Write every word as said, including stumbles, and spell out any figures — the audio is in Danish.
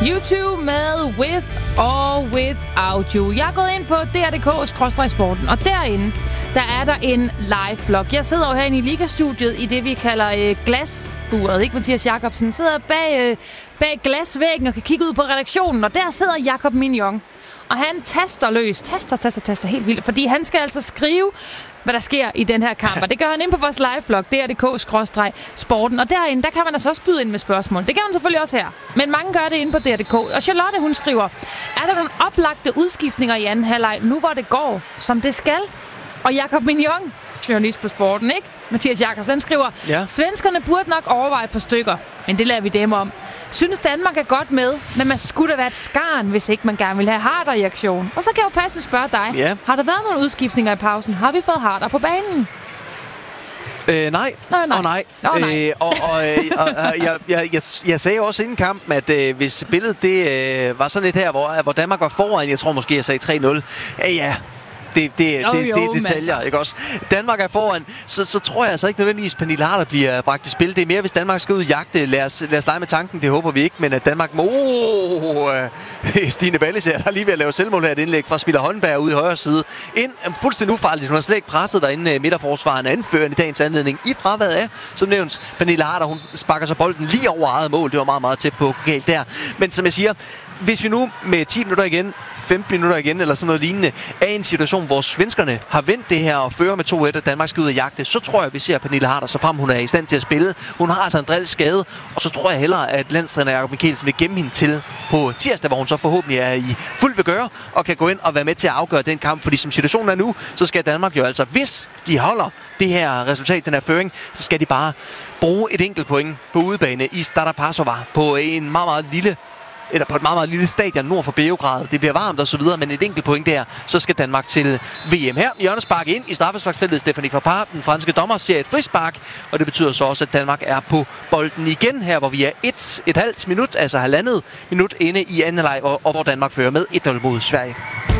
YouTube med With or Without You. Jeg er gået ind på d r punktum d k skråstreg sporten, og derinde, der er der en live-blog. Jeg sidder jo herinde i Liga-studiet i det, vi kalder øh, glasburet, ikke? Mathias Jakobsen sidder bag, øh, bag glasvæggen og kan kigge ud på redaktionen, og der sidder Jakob Mignon. Og han taster løs, taster, taster, taster helt vildt, fordi han skal altså skrive, hvad der sker i den her kamp. Og det gør han ind på vores liveblog, d r punktum d k skråstreg sporten. Og derinde, der kan man altså også byde ind med spørgsmål. Det kan man selvfølgelig også her. Men mange gør det inde på d r punktum d k. Og Charlotte, hun skriver, er der nogle oplagte udskiftninger i anden halvleg, nu hvor det går, som det skal? Og Jakob Mignon, journalist på sporten, ikke? Mathias Jakobsen, den skriver, ja. Svenskerne burde nok overveje et par stykker, men det lader vi dem om. Synes Danmark er godt med, men man skulle da være et skarn, hvis ikke man gerne vil have Harder i aktion. Og så kan jeg jo passende spørge dig, ja. Har der været nogle udskiftninger i pausen? Har vi fået Harder på banen? Øh, nej. Nå, nej. Og nej. Nå, nej. Øh, og og, øh, og øh, jeg, jeg, jeg, jeg sagde også inden kampen, at øh, hvis billedet det, øh, var sådan lidt her, hvor, hvor Danmark var foran, jeg tror måske, jeg sagde tre nul. Øh, ja. Det, det, jo, det, jo, det er detaljer, masser. Ikke også? Danmark er foran, så, så tror jeg altså ikke nødvendigvis, at Pernille Harder bliver bragt i spil. Det er mere, hvis Danmark skal ud og jagte. Lad os, lad os lege med tanken, det håber vi ikke. Men at Danmark må... Oh, øh, Stine Ballis her, der lige ved at lave selvmål her et indlæg fra Smilla Holmberg ude i højre side. Ind, fuldstændig ufarligt. Hun har slet ikke presset derinde midterforsvaren anførende i dagens anledning. I fraværet af, som nævnt, Pernille Harder, hun sparker sig bolden lige over eget mål. Det var meget, meget tæt på galt der. Men som jeg siger, hvis vi nu med ti minutter igen, femten minutter igen, eller sådan noget lignende, er i en situation, hvor svenskerne har vendt det her og fører med to et, og Danmark skal ud og jagte, så tror jeg, at vi ser Pernille Harder, så frem hun er i stand til at spille. Hun har altså en dril skade, og så tror jeg hellere, at landstræner Jakob Mikkelsen vil gemme hende til på tirsdag, hvor hun så forhåbentlig er i fuld ved gøre, og kan gå ind og være med til at afgøre den kamp. Fordi som situationen er nu, så skal Danmark jo altså, hvis de holder det her resultat, den her føring, så skal de bare bruge et enkelt point på udebane i Stara Pazova på en meget, meget lille eller på et meget, meget lille stadion nord for Beograd. Det bliver varmt og så videre, men et enkelt point der, så skal Danmark til V M her. Hjørnespark ind i straffesparksfeltet. Stephanie Frappart, den franske dommer, ser et frispark, og det betyder så også, at Danmark er på bolden igen her, hvor vi er et, et halvt minut, altså halvandet minut inde i anden halvleg, og, og hvor Danmark fører med et nul mod Sverige.